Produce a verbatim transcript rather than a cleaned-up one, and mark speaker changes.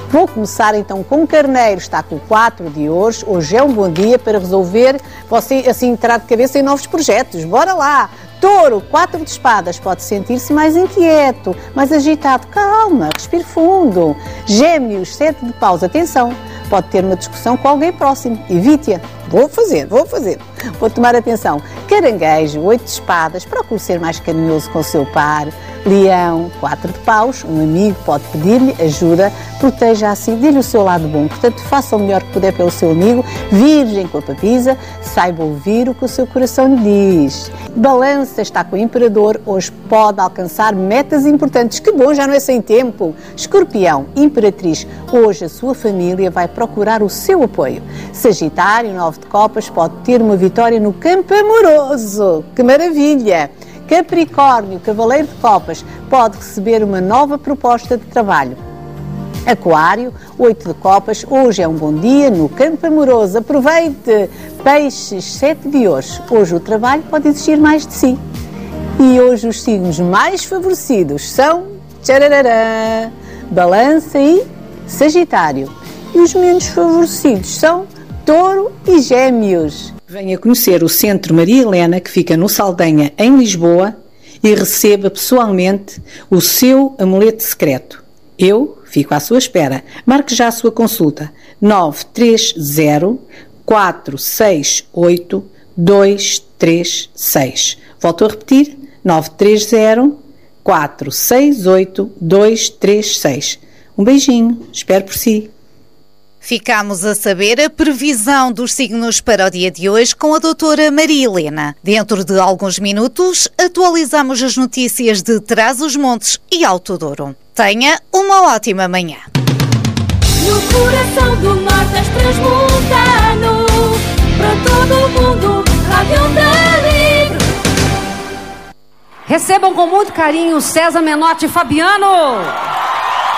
Speaker 1: Vou começar então com Carneiro, está com o quatro de hoje. Hoje é um bom dia para resolver, você assim entrar de cabeça em novos projetos. Bora lá! Touro, quatro de espadas, pode sentir-se mais inquieto, mais agitado. Calma, respire fundo. Gêmeos, sete de paus, atenção, pode ter uma discussão com alguém próximo. Evite-a. Vou fazer, vou fazer. Vou tomar atenção. Caranguejo, oito de espadas, procure ser mais carinhoso com o seu par. Leão, quatro de paus, um amigo pode pedir-lhe ajuda, proteja assim, dê-lhe o seu lado bom. Portanto, faça o melhor que puder pelo seu amigo. Virgem com a papisa, saiba ouvir o que o seu coração lhe diz. Balança, está com o imperador, hoje pode alcançar metas importantes. Que bom, já não é sem tempo. Escorpião, imperatriz, hoje a sua família vai procurar o seu apoio. Sagitário, nove de copas, pode ter uma vitória no campo amoroso. Que maravilha! Capricórnio, cavaleiro de copas, pode receber uma nova proposta de trabalho. Aquário, oito de copas, hoje é um bom dia no campo amoroso. Aproveite! Peixes, sete de hoje, hoje o trabalho pode exigir mais de si. E hoje os signos mais favorecidos são tcharararã, Balança e Sagitário. E os menos favorecidos são Touro e Gêmeos. Venha conhecer o Centro Maria Helena, que fica no Saldanha, em Lisboa, e receba pessoalmente o seu amuleto secreto. Eu fico à sua espera. Marque já a sua consulta. nove três zero, quatro seis oito, dois três seis. Volto a repetir. nove três zero, quatro seis oito, dois três seis. Um beijinho. Espero por si.
Speaker 2: Ficámos a saber a previsão dos signos para o dia de hoje com a doutora Maria Helena. Dentro de alguns minutos, atualizamos as notícias de Trás-os-Montes e Alto Douro. Tenha uma ótima manhã.
Speaker 3: No coração do Norte transmontano, para todo o mundo, Rádio Onda Livre.
Speaker 4: Recebam com muito carinho César Menotti e Fabiano.